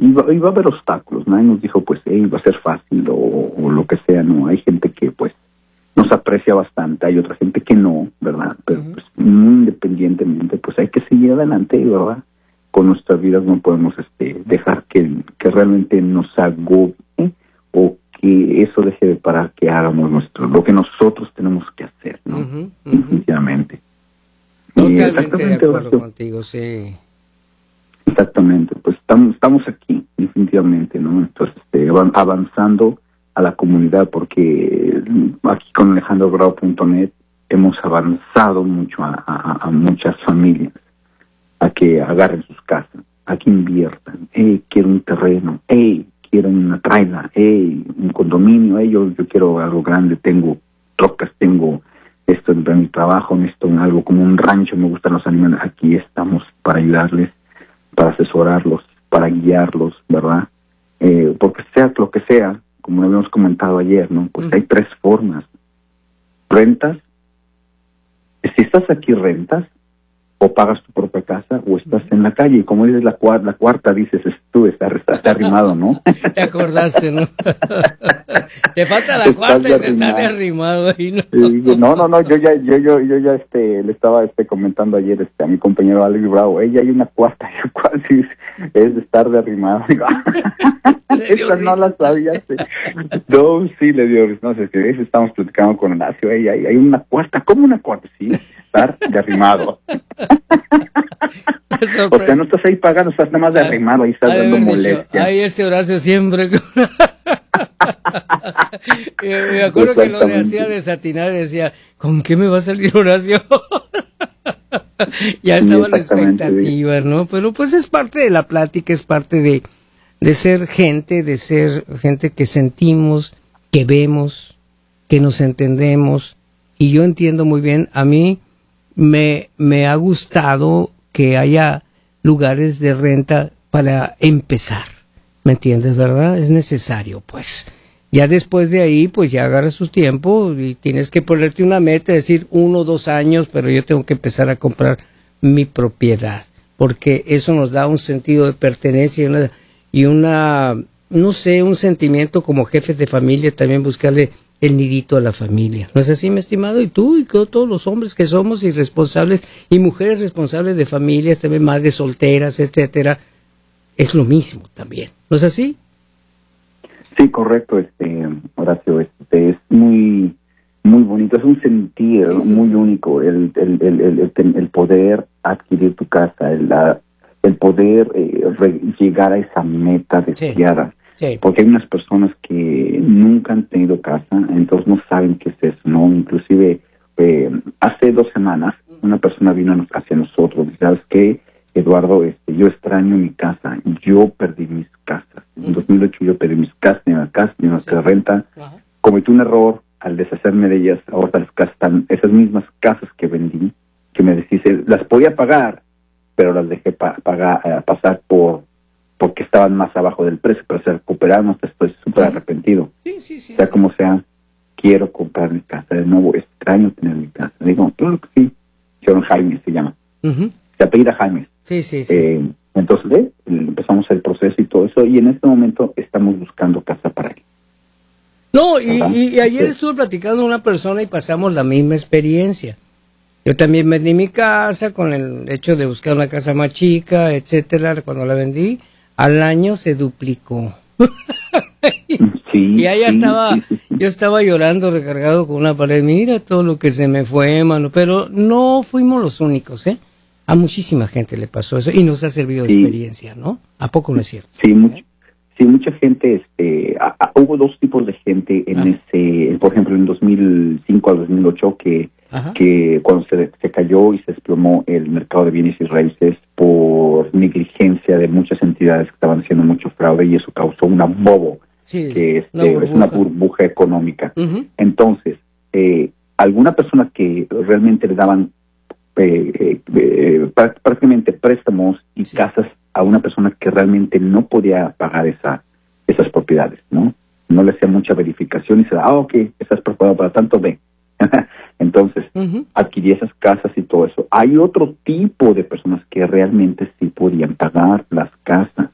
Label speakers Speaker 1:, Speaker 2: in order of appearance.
Speaker 1: iba a haber obstáculos. Nadie nos dijo, pues, va a ser fácil o lo que sea, ¿no? Hay gente que, pues, nos aprecia bastante, hay otra gente que no, ¿verdad? Pero, pues, muy independientemente, pues, hay que seguir adelante, ¿verdad? Con nuestras vidas no podemos dejar que realmente nos agobie o que eso deje de parar que hagamos lo que nosotros tenemos que hacer, ¿no? Definitivamente.
Speaker 2: Totalmente de acuerdo contigo, sí.
Speaker 1: Exactamente, pues estamos aquí, definitivamente, ¿no? Entonces, avanzando a la comunidad, porque aquí con AlejandroGrau.net hemos avanzado mucho a muchas familias, a que agarren sus casas, a que inviertan. Quiero un terreno, quiero una trailer, un condominio, yo quiero algo grande, tengo trocas, tengo esto en mi trabajo, esto en algo como un rancho, me gustan los animales. Aquí estamos para ayudarles, para asesorarlos, para guiarlos, ¿verdad? Porque sea lo que sea, como lo habíamos comentado ayer, ¿no? Pues hay tres formas. Rentas, si estás aquí rentas, o pagas tu propia casa, o estás en la calle, y como dices la cuarta, dices, tú estás arrimado, ¿no?
Speaker 2: Te acordaste, ¿no? Te falta la cuarta y se está de arrimado ahí,
Speaker 1: ¿no? No, yo ya le estaba comentando ayer a mi compañero Alex Bravo, hay una cuarta, ¿cuál sí es de estar de arrimado? Digo, esa no la sabía. No, sí le dio risa, no sé, que estamos platicando con Horacio, hay una cuarta, ¿cómo una cuarta? Sí, estar de arrimado. O sea, no estás ahí pagando, estás nada más de arrimado, ahí estás dando molestia.
Speaker 2: Ahí Horacio siempre. Me acuerdo que lo hacía desatinar y decía, ¿con qué me va a salir Horacio? Ya estaba la expectativa, ¿no? Pero pues es parte de la plática, es parte de ser gente que sentimos, que vemos, que nos entendemos. Y yo entiendo muy bien, a mí me ha gustado que haya lugares de renta para empezar, ¿me entiendes, verdad? Es necesario, pues. Ya después de ahí, pues ya agarras su tiempo y tienes que ponerte una meta, decir 1 o 2 años, pero yo tengo que empezar a comprar mi propiedad, porque eso nos da un sentido de pertenencia y una no sé, un sentimiento como jefes de familia, también buscarle el nidito a la familia. ¿No es así, mi estimado? Y tú y todos los hombres que somos y responsables, y mujeres responsables de familias, también madres solteras, etcétera, es lo mismo también. ¿No es así?
Speaker 1: Sí, correcto, Horacio, es muy muy bonito, es un sentir muy único el poder adquirir tu casa, el poder llegar a esa meta deseada.
Speaker 2: Sí.
Speaker 1: Porque hay unas personas que nunca han tenido casa, entonces no saben qué es eso, ¿no? Inclusive hace 2 semanas una persona vino hacia nosotros y ¿sabes qué, Eduardo? Yo extraño mi casa, yo perdí mis casas. En 2008 yo perdí mis casas, ni una casa, ni una casa de renta.
Speaker 2: Ajá.
Speaker 1: Cometí un error al deshacerme de ellas. Ahora las casas están, esas mismas casas que vendí, que me decís, las podía pagar, pero las dejé pasar porque estaban más abajo del precio, pero se recuperaron, estoy súper arrepentido.
Speaker 2: Sí.
Speaker 1: Sea como sea, quiero comprar mi casa de nuevo, extraño tener mi casa. Digo, claro que sí. John Jaime se llama.
Speaker 2: Uh-huh.
Speaker 1: Se apellida Jaime.
Speaker 2: Sí.
Speaker 1: Entonces, empezamos el proceso y todo eso, y en este momento estamos buscando casa para él.
Speaker 2: No, y ayer estuve platicando con una persona y pasamos la misma experiencia. Yo también vendí mi casa con el hecho de buscar una casa más chica, etcétera. Cuando la vendí, al año se duplicó. Y allá yo estaba llorando, recargado con una pared. Mira todo lo que se me fue, mano. Pero no fuimos los únicos, ¿eh? A muchísima gente le pasó eso y nos ha servido de experiencia, ¿no? ¿A poco no es cierto?
Speaker 1: Sí, mucha gente, hubo 2 tipos de gente en por ejemplo, en 2005 al 2008 que cuando se cayó y se desplomó el mercado de bienes y raíces por negligencia de muchas entidades que estaban haciendo mucho fraude, y eso causó una bobo, que es una burbuja económica. Uh-huh. Entonces, alguna persona que realmente le daban prácticamente préstamos y casas a una persona que realmente no podía pagar esas propiedades, ¿no? No le hacía mucha verificación y se da, ok, estás preparado para tanto, ve. Entonces, adquirí esas casas y todo eso. Hay otro tipo de personas que realmente sí podían pagar las casas,